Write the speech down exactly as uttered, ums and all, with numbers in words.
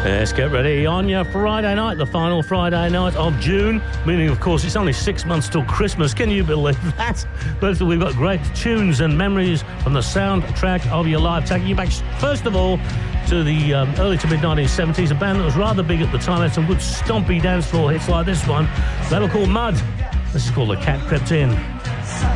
Let's get ready on your Friday night, the final Friday night of June, meaning, of course, it's only six months till Christmas. Can you believe that? But we've got great tunes and memories from the soundtrack of your life, taking you back, first of all, to the um, early to mid nineteen seventies, a band that was rather big at the time, had some good stompy dance floor hits like this one. They were called Mud. This is called The Cat Crept In.